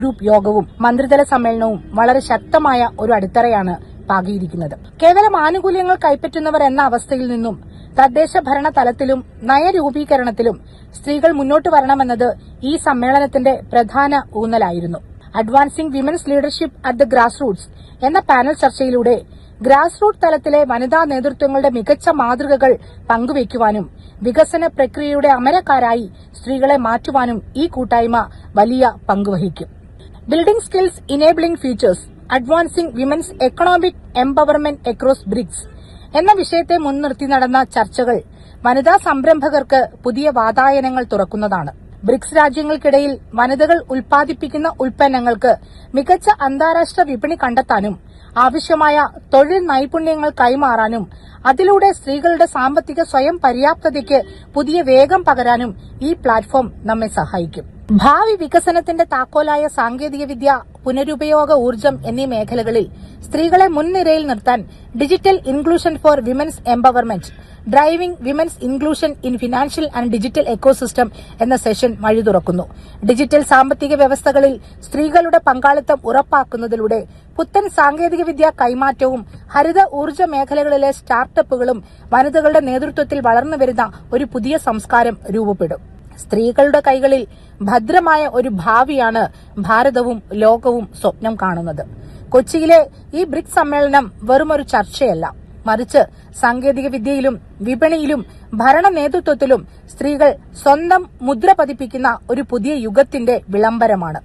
Group യോഗവും മന്ത്രിതല സമ്മേളനവും വളരെ ശക്തമായ ഒരു അടിത്തറയാണ് പാകിയിരിക്കുന്നത്. കേവലം ആനുകൂല്യങ്ങൾ കൈപ്പറ്റുന്നവർ എന്ന അവസ്ഥയിൽ നിന്നും തദ്ദേശ ഭരണ തലത്തിലും നയരൂപീകരണത്തിലും സ്ത്രീകൾ മുന്നോട്ട് വരണമെന്നത് ഈ സമ്മേളനത്തിന്റെ പ്രധാന ഊന്നലായിരുന്നു. Advancing women's leadership at the grass Roots എന്ന പാനൽ ചർച്ചയിലൂടെ ഗ്രാസ് റൂട്ട് തലത്തിലെ വനിതാ നേതൃത്വങ്ങളുടെ മികച്ച മാതൃകകൾ പങ്കുവയ്ക്കുവാനും വികസന പ്രക്രിയയുടെ അമരക്കാരായി സ്ത്രീകളെ മാറ്റുവാനും ഈ കൂട്ടായ്മ വലിയ പങ്കുവഹിക്കും. Building skills enabling futures advancing women's economic empowerment across BRICS എന്ന വിഷയത്തെ മുൻനിർത്തി നടന്ന ചർച്ചകൾ വനിതാ സംരംഭകർക്ക് പുതിയ വാതായനങ്ങൾ തുറക്കുന്നതാണ്. ബ്രിക്സ് രാജ്യങ്ങൾക്കിടയിൽ വനിതകൾ ഉൽപ്പാദിപ്പിക്കുന്ന ഉൽപ്പന്നങ്ങൾക്ക് മികച്ച അന്താരാഷ്ട്ര വിപണി കണ്ടെത്താനും ആവശ്യമായ തൊഴിൽ നൈപുണ്യങ്ങൾ കൈമാറാനും അതിലൂടെ സ്ത്രീകളുടെ സാമ്പത്തിക സ്വയം പര്യാപ്തതയ്ക്ക് പുതിയ വേഗം പകരാനും ഈ പ്ലാറ്റ്ഫോം നമ്മെ സഹായിക്കും. ഭാവി വികസനത്തിന്റെ താക്കോലായ സാങ്കേതികവിദ്യ, പുനരുപയോഗ ഊർജ്ജം എന്നീ മേഖലകളിൽ സ്ത്രീകളെ മുൻനിരയിൽ നിർത്താൻ digital inclusion four women's empowerment, driving women's inclusion in financial and digital ecosystem എന്ന സെഷൻ വഴി തുറക്കുന്നു. ഡിജിറ്റൽ സാമ്പത്തിക വ്യവസ്ഥകളിൽ സ്ത്രീകളുടെ പങ്കാളിത്തം ഉറപ്പാക്കുന്നതിലൂടെ പുത്തൻ സാങ്കേതികവിദ്യ കൈമാറ്റവും ഹരിത ഊർജ്ജ മേഖലകളിലെ സ്റ്റാർട്ടപ്പുകളും വനിതകളുടെ നേതൃത്വത്തിൽ വളർന്നുവരുന്ന ഒരു പുതിയ സംസ്കാരം രൂപപ്പെടും. സ്ത്രീകളുടെ കൈകളിൽ ഭദ്രമായ ഒരു ഭാവിയാണ് ഭാരതവും ലോകവും സ്വപ്നം കാണുന്നത്. കൊച്ചിയിലെ ഈ ബ്രിക്സ് സമ്മേളനം വെറുമൊരു ചർച്ചയല്ല, മറിച്ച് സാങ്കേതികവിദ്യയിലും വിപണിയിലും ഭരണ നേതൃത്വത്തിലും സ്ത്രീകൾ സ്വന്തം മുദ്ര പതിപ്പിക്കുന്ന ഒരു പുതിയ യുഗത്തിന്റെ വിളംബരമാണ്.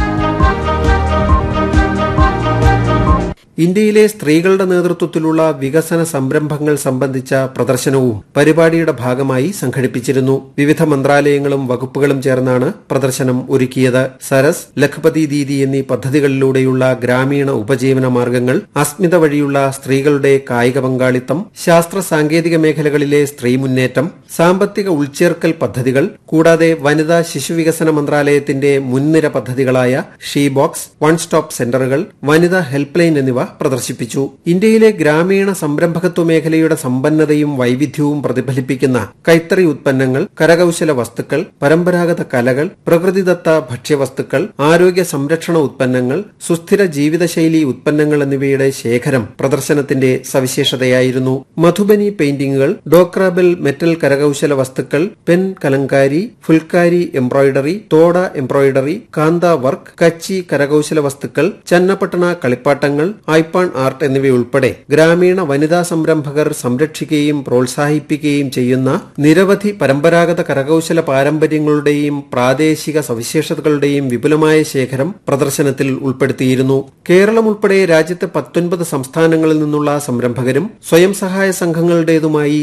ഇന്ത്യയിലെ സ്ത്രീകളുടെ നേതൃത്വത്തിലുള്ള വികസന സംരംഭങ്ങൾ സംബന്ധിച്ച പ്രദർശനവും പരിപാടിയുടെ ഭാഗമായി സംഘടിപ്പിച്ചിരുന്നു. വിവിധ മന്ത്രാലയങ്ങളും വകുപ്പുകളും ചേർന്നാണ് പ്രദർശനം ഒരുക്കിയത്. സരസ്, ലഖ്പതി ദീദി എന്നീ പദ്ധതികളിലൂടെയുള്ള ഗ്രാമീണ ഉപജീവന മാർഗങ്ങൾ, അസ്മിത വഴിയുള്ള സ്ത്രീകളുടെ കായിക പങ്കാളിത്തം, ശാസ്ത്ര സാങ്കേതിക മേഖലകളിലെ സ്ത്രീ മുന്നേറ്റം, സാമ്പത്തിക ഉൾച്ചേർക്കൽ പദ്ധതികൾ, കൂടാതെ വനിതാ ശിശുവികസന മന്ത്രാലയത്തിന്റെ മുൻനിര പദ്ധതികളായ ഷീ ബോക്സ്, വൺ സ്റ്റോപ്പ് സെന്ററുകൾ, വനിതാ ഹെൽപ്പ് ലൈൻ എന്നിവ പ്രദർശിപ്പിച്ചു. ഇന്ത്യയിലെ ഗ്രാമീണ സംരംഭകത്വ മേഖലയുടെ സമ്പന്നതയും വൈവിധ്യവും പ്രതിഫലിപ്പിക്കുന്ന കൈത്തറി ഉത്പന്നങ്ങൾ, കരകൌശല വസ്തുക്കൾ, പരമ്പരാഗത കലകൾ, പ്രകൃതിദത്ത ഭക്ഷ്യവസ്തുക്കൾ, ആരോഗ്യ സംരക്ഷണ ഉത്പന്നങ്ങൾ, സുസ്ഥിര ജീവിതശൈലി ഉത്പന്നങ്ങൾ എന്നിവയുടെ ശേഖരം പ്രദർശനത്തിന്റെ സവിശേഷതയായിരുന്നു. മധുബനി പെയിന്റിംഗുകൾ, ഡോക്രാബെൽ മെറ്റൽ കരകൌശല വസ്തുക്കൾ, പെൻ കലങ്കാരി, ഫുൽക്കാരി എംബ്രോയിഡറി, തോട എംബ്രോയിഡറി, കാന്ത വർക്ക്, കച്ചി കരകൌശല വസ്തുക്കൾ, ചന്നപട്ടണ കളിപ്പാട്ടങ്ങൾ, ഐപ്പാൺ ആർട്ട് എന്നിവയുൾപ്പെടെ ഗ്രാമീണ വനിതാ സംരംഭകർ സംരക്ഷിക്കുകയും പ്രോത്സാഹിപ്പിക്കുകയും ചെയ്യുന്ന നിരവധി പരമ്പരാഗത കരകൌശല പാരമ്പര്യങ്ങളുടെയും പ്രാദേശിക സവിശേഷതകളുടെയും വിപുലമായ ശേഖരം പ്രദർശനത്തിൽ ഉൾപ്പെടുത്തിയിരുന്നു. കേരളം ഉൾപ്പെടെ രാജ്യത്തെ 19 സംസ്ഥാനങ്ങളിൽ നിന്നുള്ള സംരംഭകരും സ്വയം സഹായ സംഘങ്ങളുടേതുമായി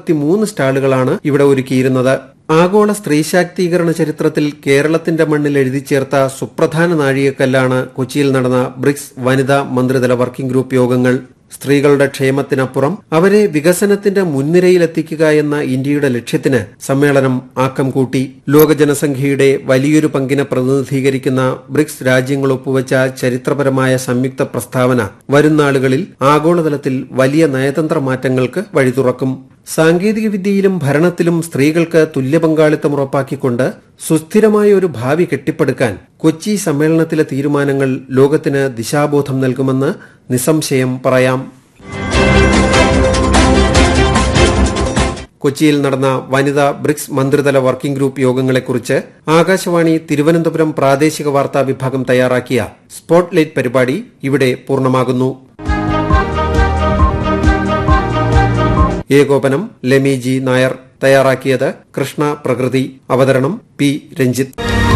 23 സ്റ്റാളുകളാണ് ഇവിടെ ഒരുക്കിയിരുന്നത്. ആഗോള സ്ത്രീ ശാക്തീകരണ ചരിത്രത്തിൽ കേരളത്തിന്റെ മണ്ണിൽ എഴുതിച്ചേർത്ത സുപ്രധാന നാഴികക്കല്ലാണ് കൊച്ചിയിൽ നടന്ന ബ്രിക്സ് വനിതാ മന്ത്രിതല വർക്കിംഗ് ഗ്രൂപ്പ് യോഗങ്ങൾ. സ്ത്രീകളുടെ ക്ഷേമത്തിനപ്പുറം അവരെ വികസനത്തിന്റെ മുൻനിരയിലെത്തിക്കുക എന്ന ഇന്ത്യയുടെ ലക്ഷ്യത്തിന് സമ്മേളനം ആക്കം കൂട്ടി. ലോക ജനസംഖ്യയുടെ വലിയൊരു പങ്കിനെ പ്രതിനിധീകരിക്കുന്ന ബ്രിക്സ് രാജ്യങ്ങൾ ഒപ്പുവച്ച ചരിത്രപരമായ സംയുക്ത പ്രസ്താവന വരുംനാളുകളിൽ ആഗോളതലത്തിൽ വലിയ നയതന്ത്ര മാറ്റങ്ങൾക്ക് വഴി തുറക്കും. സാങ്കേതികവിദ്യയിലും ഭരണത്തിലും സ്ത്രീകൾക്ക് തുല്യ പങ്കാളിത്തം ഉറപ്പാക്കിക്കൊണ്ട് സുസ്ഥിരമായ ഒരു ഭാവി കെട്ടിപ്പടുക്കാൻ കൊച്ചി സമ്മേളനത്തിലെ തീരുമാനങ്ങൾ ലോകത്തിന് ദിശാബോധം നൽകുമെന്ന് നിസ്സംശയം പറയാം. കൊച്ചിയിൽ നടന്ന വനിതാ ബ്രിക്സ് മന്ത്രിതല വർക്കിംഗ് ഗ്രൂപ്പ് യോഗങ്ങളെക്കുറിച്ച് ആകാശവാണി തിരുവനന്തപുരം പ്രാദേശിക വാർത്താ വിഭാഗം തയ്യാറാക്കിയ സ്പോട്ട്ലൈറ്റ് പരിപാടി ഇവിടെ പൂർണ്ണമാകുന്നു. ഏകോപനം ലെമി ജി നായർ. തയ്യാറാക്കിയത് കൃഷ്ണ പ്രകൃതി. അവതരണം P Ranjith.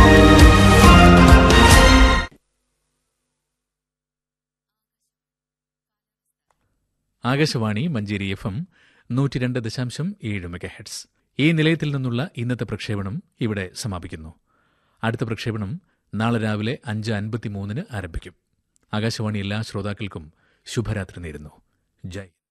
Akashvani Manjeri FM 102.7 MHz. ഈ നിലയത്തിൽ നിന്നുള്ള ഇന്നത്തെ പ്രക്ഷേപണം ഇവിടെ സമാപിക്കുന്നു. അടുത്ത പ്രക്ഷേപണം നാളെ രാവിലെ 5:53 ആരംഭിക്കും. ആകാശവാണി എല്ലാ ശ്രോതാക്കൾക്കും ശുഭരാത്രി നേരുന്നു. ജയ്.